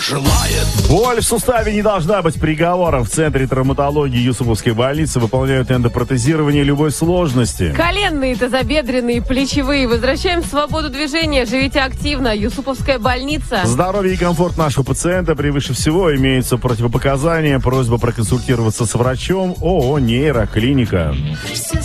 желает. Боль в суставе не должна быть приговором. В Центре травматологии Юсуповской больницы выполняют эндопротезирование любой сложности. Коленные, тазобедренные, плечевые. Возвращаем свободу движения. Живите активно. Юсуповская больница. Здоровье и комфорт нашего пациента превыше всего. Имеются противопоказания. Просьба проконсультироваться с врачом. ООО «Нейроклиника». Все